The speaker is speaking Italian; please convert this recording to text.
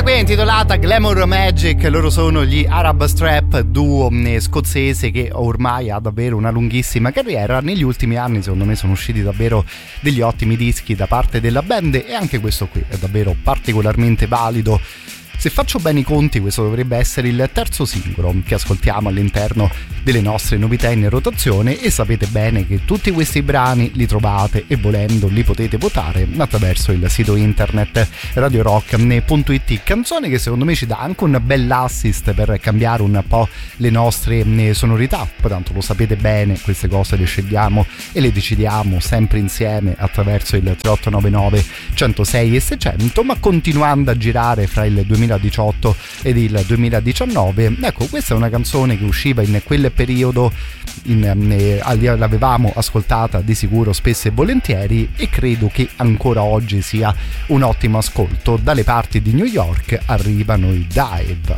qui intitolata Glamour Magic. Loro sono gli Arab Strap, duo scozzese che ormai ha davvero una lunghissima carriera. Negli ultimi anni secondo me sono usciti davvero degli ottimi dischi da parte della band, e anche questo qui è davvero particolarmente valido. Se faccio bene i conti, questo dovrebbe essere il terzo singolo che ascoltiamo all'interno delle nostre novità in rotazione, e sapete bene che tutti questi brani li trovate, e volendo li potete votare attraverso il sito internet radiorock.it. Canzone che secondo me ci dà anche un bell'assist per cambiare un po' le nostre sonorità. Poi tanto lo sapete bene, queste cose le scegliamo e le decidiamo sempre insieme attraverso il 3899 106 e 600, ma continuando a girare fra il 2018 ed il 2019. Ecco, questa è una canzone che usciva in quel periodo, l'avevamo ascoltata di sicuro spesso e volentieri, e credo che ancora oggi sia un ottimo ascolto. Dalle parti di New York arrivano i Dive.